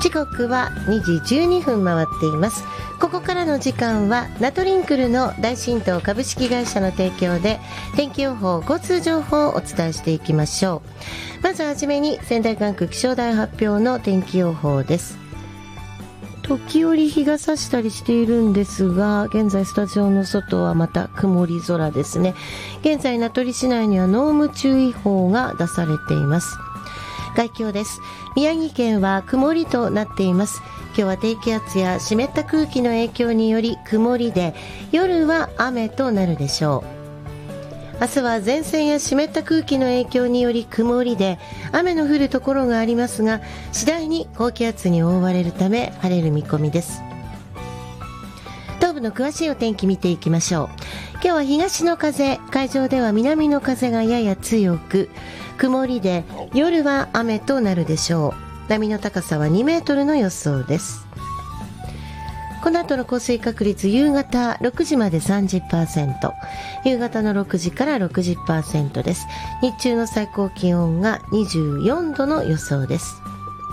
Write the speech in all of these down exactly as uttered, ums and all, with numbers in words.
時刻はにじじゅうにふん回っています。ここからの時間はナトリンクルの大新東株式会社の提供で天気予報、交通情報をお伝えしていきましょう。まずはじめに仙台管区気象台発表の天気予報です。時折日が差したりしているんですが、現在スタジオの外はまた曇り空ですね。現在名取市内には濃霧注意報が出されています。概況です。宮城県は曇りとなっています。今日は低気圧や湿った空気の影響により曇りで、夜は雨となるでしょう。明日は前線や湿った空気の影響により曇りで、雨の降るところがありますが、次第に高気圧に覆われるため晴れる見込みです。東部の詳しいお天気見ていきましょう。今日は東の風、海上では南の風がやや強く、曇りで夜は雨となるでしょう。波の高さはにメートルの予想です。この後の降水確率、夕方ろくじまで さんじゅっパーセント、夕方のろくじから ろくじゅっパーセント です。日中の最高気温がにじゅうよんどの予想です。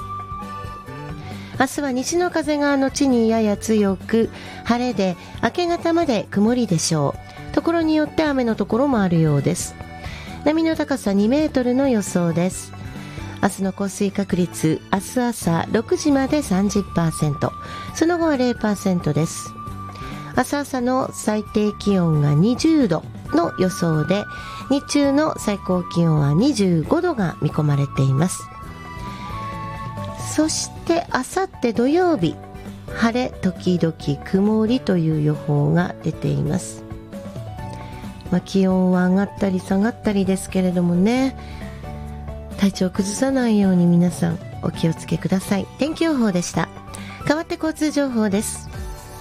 明日は西の風が後にやや強く、晴れで明け方まで曇りでしょう。ところによって雨のところもあるようです。波の高さにメートルの予想です。明日の降水確率、明日朝ろくじまで さんじゅっパーセント、その後は ゼロパーセント です。明日朝の最低気温がにじゅうどの予想で、日中の最高気温はにじゅうごどが見込まれています。そしてあさって土曜日、晴れ時々曇りという予報が出ています。まあ、気温は上がったり下がったりですけれどもね、体調を崩さないように皆さんお気をつけください。天気予報でした。代わって交通情報です。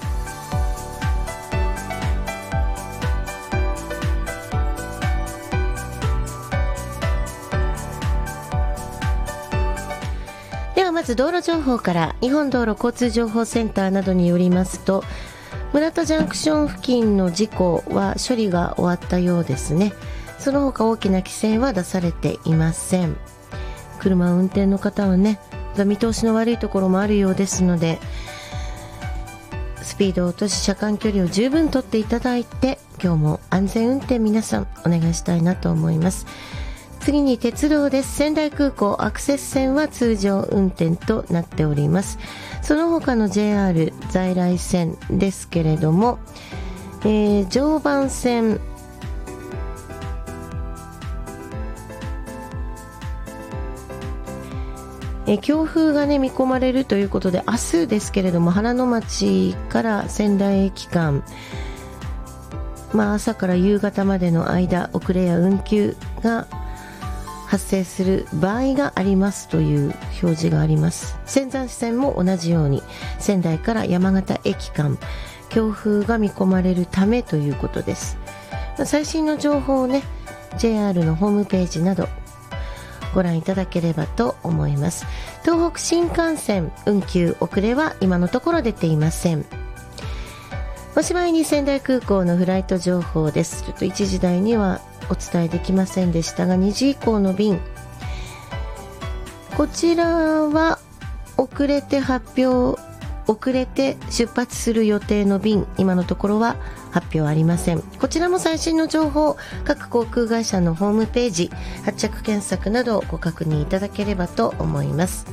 ではまず道路情報から。日本道路交通情報センターなどによりますと、村田ジャンクション付近の事故は処理が終わったようですね。その他大きな規制は出されていません。車運転の方はね、見通しの悪いところもあるようですので、スピードを落とし車間距離を十分とっていただいて、今日も安全運転皆さんお願いしたいなと思います。次に鉄道です。仙台空港アクセス線は通常運転となっております。その他の ジェイアール 在来線ですけれども、えー、常磐線、え強風がね見込まれるということで、明日ですけれども原野町から仙台駅間、まあ、朝から夕方までの間遅れや運休が発生する場合がありますという表示があります。仙山線も同じように仙台から山形駅間強風が見込まれるためということです。最新の情報をね ジェイアール のホームページなどご覧いただければと思います。東北新幹線運休遅れは今のところ出ていません。おしまいに仙台空港のフライト情報です。ちょっといちじ台にはお伝えできませんでしたが、にじ以降の便、こちらは遅れて発表遅れて出発する予定の便、今のところは発表ありません。こちらも最新の情報、各航空会社のホームページ、発着検索などご確認いただければと思います。